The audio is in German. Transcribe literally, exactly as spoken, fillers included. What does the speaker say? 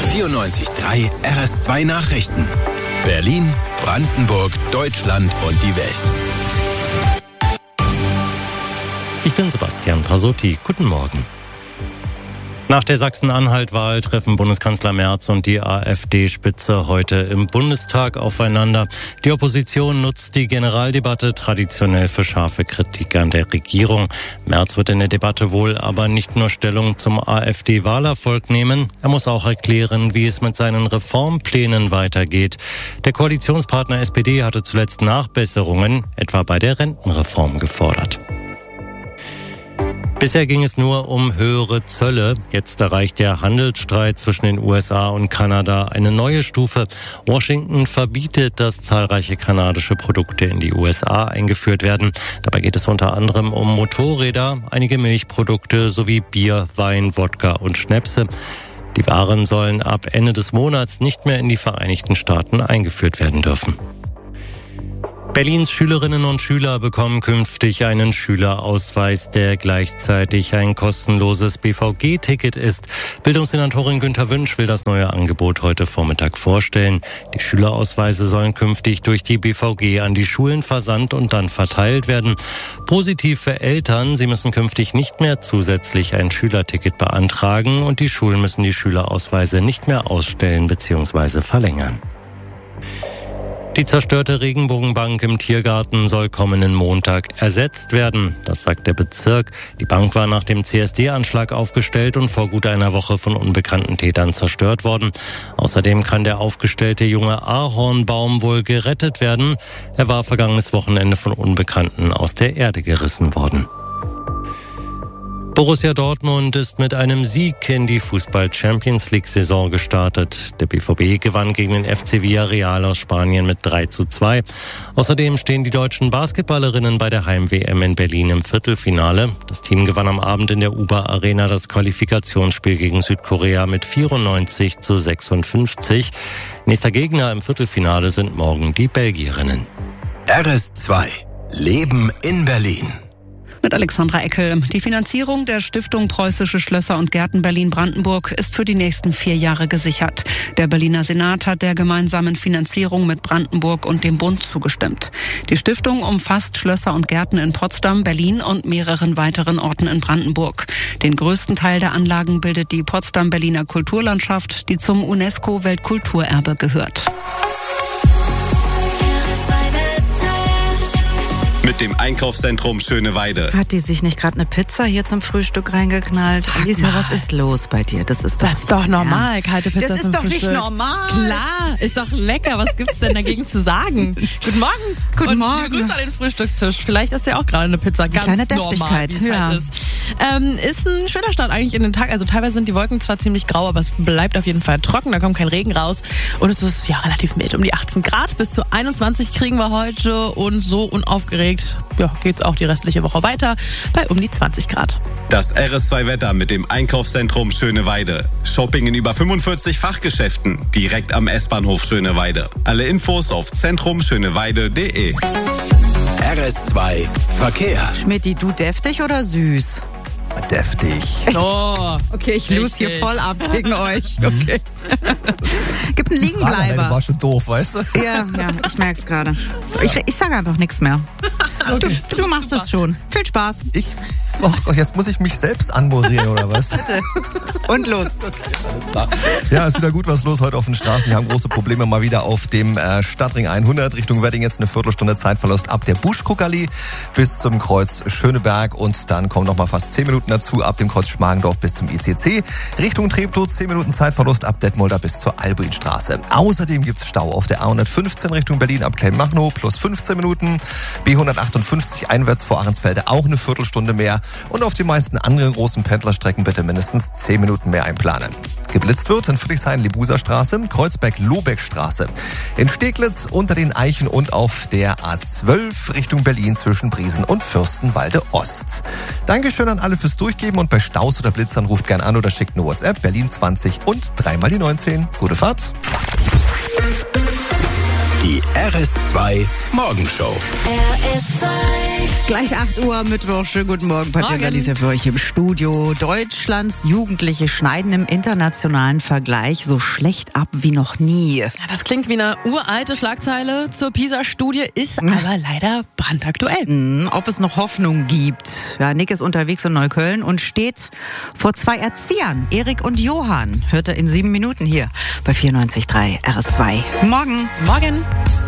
vierundneunzig Komma drei R S zwei Nachrichten. Berlin, Brandenburg, Deutschland und die Welt. Ich bin Sebastian Pasotti. Guten Morgen. Nach der Sachsen-Anhalt-Wahl treffen Bundeskanzler Merz und die AfD-Spitze heute im Bundestag aufeinander. Die Opposition nutzt die Generaldebatte traditionell für scharfe Kritik an der Regierung. Merz wird in der Debatte wohl aber nicht nur Stellung zum AfD-Wahlerfolg nehmen. Er muss auch erklären, wie es mit seinen Reformplänen weitergeht. Der Koalitionspartner S P D hatte zuletzt Nachbesserungen, etwa bei der Rentenreform, gefordert. Bisher ging es nur um höhere Zölle. Jetzt erreicht der Handelsstreit zwischen den U S A und Kanada eine neue Stufe. Washington verbietet, dass zahlreiche kanadische Produkte in die U S A eingeführt werden. Dabei geht es unter anderem um Motorräder, einige Milchprodukte sowie Bier, Wein, Wodka und Schnäpse. Die Waren sollen ab Ende des Monats nicht mehr in die Vereinigten Staaten eingeführt werden dürfen. Berlins Schülerinnen und Schüler bekommen künftig einen Schülerausweis, der gleichzeitig ein kostenloses B V G-Ticket ist. Bildungssenatorin Günther Wünsch will das neue Angebot heute Vormittag vorstellen. Die Schülerausweise sollen künftig durch die B V G an die Schulen versandt und dann verteilt werden. Positiv für Eltern, sie müssen künftig nicht mehr zusätzlich ein Schülerticket beantragen und die Schulen müssen die Schülerausweise nicht mehr ausstellen bzw. verlängern. Die zerstörte Regenbogenbank im Tiergarten soll kommenden Montag ersetzt werden. Das sagt der Bezirk. Die Bank war nach dem C S D-Anschlag aufgestellt und vor gut einer Woche von unbekannten Tätern zerstört worden. Außerdem kann der aufgestellte junge Ahornbaum wohl gerettet werden. Er war vergangenes Wochenende von Unbekannten aus der Erde gerissen worden. Borussia Dortmund ist mit einem Sieg in die Fußball-Champions-League-Saison gestartet. Der B V B gewann gegen den F C Villarreal aus Spanien mit drei zu zwei. Außerdem stehen die deutschen Basketballerinnen bei der Heim-W M in Berlin im Viertelfinale. Das Team gewann am Abend in der Uber Arena das Qualifikationsspiel gegen Südkorea mit vierundneunzig zu sechsundfünfzig. Nächster Gegner im Viertelfinale sind morgen die Belgierinnen. R S zwei. Leben in Berlin. Mit Alexandra Eckel. Die Finanzierung der Stiftung Preußische Schlösser und Gärten Berlin-Brandenburg ist für die nächsten vier Jahre gesichert. Der Berliner Senat hat der gemeinsamen Finanzierung mit Brandenburg und dem Bund zugestimmt. Die Stiftung umfasst Schlösser und Gärten in Potsdam, Berlin und mehreren weiteren Orten in Brandenburg. Den größten Teil der Anlagen bildet die Potsdam-Berliner Kulturlandschaft, die zum UNESCO-Weltkulturerbe gehört. Mit dem Einkaufszentrum Schöneweide. Hat die sich nicht gerade eine Pizza hier zum Frühstück reingeknallt? Alicia, was ist los bei dir? Das ist doch, das ist doch normal, ernst. Kalte Pizza. Das ist doch Frühstück. Nicht normal. Klar, ist doch lecker. Was gibt's denn dagegen zu sagen? Guten Morgen. Guten und Morgen. Liebe Grüße an den Frühstückstisch. Vielleicht ist ja auch gerade eine Pizza ganz Kleine Deftigkeit. normal, Ja. halt ist. Ähm, ist ein schöner Start eigentlich in den Tag. Also teilweise sind die Wolken zwar ziemlich grau, aber es bleibt auf jeden Fall trocken. Da kommt kein Regen raus. Und es ist ja relativ mild. Um die achtzehn Grad bis zu einundzwanzig kriegen wir heute. Und so unaufgeregt ja, geht's auch die restliche Woche weiter bei um die zwanzig Grad. Das R S zwei Wetter mit dem Einkaufszentrum Schöneweide. Shopping in über fünfundvierzig Fachgeschäften direkt am S-Bahnhof Schöneweide. Alle Infos auf zentrum schöneweide punkt de. R S zwei Verkehr. Schmidti, du deftig oder süß? Deftig. Oh, okay, ich lose hier voll ab gegen euch. Okay. Gib einen Das Liegenbleiber. war schon doof, weißt du? Ja, ja, ich merk's gerade. So, ich, ich sage einfach nichts mehr. Okay. Du, du machst es schon. Viel Spaß. Ich, oh Gott, jetzt muss ich mich selbst anmoderieren, oder was? Bitte. Und los. Okay, alles klar. Ja, ist wieder gut was los heute auf den Straßen. Wir haben große Probleme mal wieder auf dem äh, Stadtring hundert Richtung Wedding. Jetzt eine Viertelstunde Zeitverlust ab der Buschkuckallee bis zum Kreuz Schöneberg. Und dann kommen noch mal fast zehn Minuten dazu ab dem Kreuz Schmargendorf bis zum I C C. Richtung Treptow zehn Minuten Zeitverlust ab Detmolder bis zur Albuinstraße. Außerdem gibt's Stau auf der A hundertfünfzehn Richtung Berlin ab Kleinmachnow plus fünfzehn Minuten. B hundertachtundfünfzig einwärts vor Ahrensfelde auch eine Viertelstunde mehr. Und auf die meisten anderen großen Pendlerstrecken bitte mindestens zehn Minuten mehr einplanen. Geblitzt wird in Friedrichshain-Lebuser-Straße, Kreuzberg-Lobeck-Straße. In Steglitz unter den Eichen und auf der A zwölf Richtung Berlin zwischen Briesen und Fürstenwalde-Ost. Dankeschön an alle fürs Durchgeben und bei Staus oder Blitzern ruft gern an oder schickt eine WhatsApp Berlin zwanzig und dreimal die neunzehn. Gute Fahrt. Die R S zwei Morgenshow. R S zwei. Gleich acht Uhr Mittwoch. Schönen guten Morgen. Patrick Morgen. ist ja für euch im Studio. Deutschlands Jugendliche schneiden im internationalen Vergleich so schlecht ab wie noch nie. Ja, das klingt wie eine uralte Schlagzeile zur PISA-Studie, ist aber leider brandaktuell. Hm, ob es noch Hoffnung gibt. Ja, Nick ist unterwegs in Neukölln und steht vor zwei Erziehern, Erik und Johann. Hört er in sieben Minuten hier bei vierundneunzig Komma drei R S zwei. Morgen. Morgen.